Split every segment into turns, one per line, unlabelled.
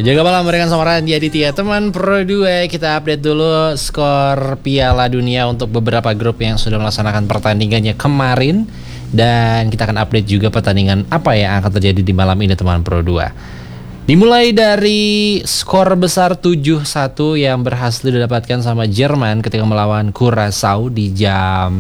Jaga malam barengan sama Randy Aditya. Teman Pro 2, kita update dulu skor Piala Dunia untuk beberapa grup yang sudah melaksanakan pertandingannya kemarin. Dan kita akan update juga pertandingan apa yang akan terjadi di malam ini teman Pro 2. Dimulai dari skor besar 7-1 yang berhasil didapatkan sama Jerman ketika melawan Curaçao di jam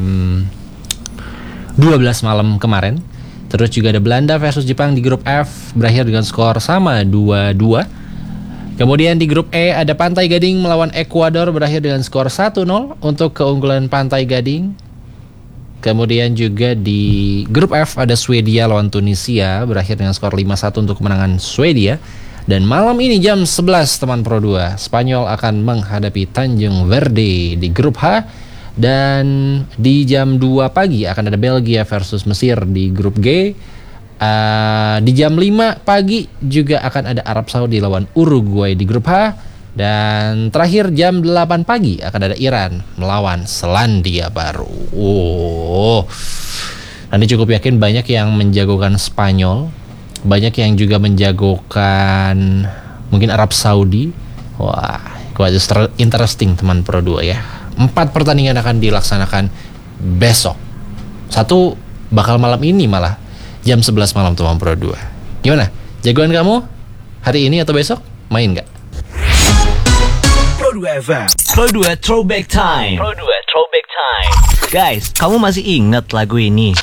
12 malam kemarin. Terus juga ada Belanda versus Jepang di grup F, berakhir dengan skor sama 2-2. Kemudian di grup E ada Pantai Gading melawan Ekuador, berakhir dengan skor 1-0 untuk keunggulan Pantai Gading. Kemudian juga di grup F ada Swedia lawan Tunisia, berakhir dengan skor 5-1 untuk kemenangan Swedia. Dan malam ini jam 11 teman Pro 2, Spanyol akan menghadapi Tanjung Verde di grup H. Dan di jam 2 pagi akan ada Belgia versus Mesir di grup G. Di jam 5 pagi juga akan ada Arab Saudi lawan Uruguay di grup H. Dan terakhir jam 8 pagi akan ada Iran melawan Selandia Baru. Nanti cukup yakin banyak yang menjagokan Spanyol, banyak yang juga menjagokan mungkin Arab Saudi. Wah, quite interesting teman Pro 2 ya. 4 pertandingan akan dilaksanakan besok. Satu bakal malam ini malah jam 11 malam teman Pro 2. Gimana? Jagoan kamu hari ini atau besok? Main nggak?
Pro 2 FM. Pro 2 Throwback Time. Pro 2 Throwback Time. Guys, kamu masih ingat lagu ini?